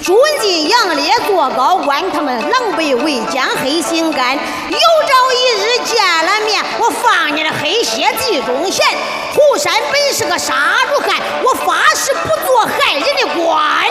军进杨烈做高官，他们狼狈为奸黑心肝。有朝一日见了面，我放你的黑血地中贤。胡山本是个杀戮汉，我发誓不做害人的官。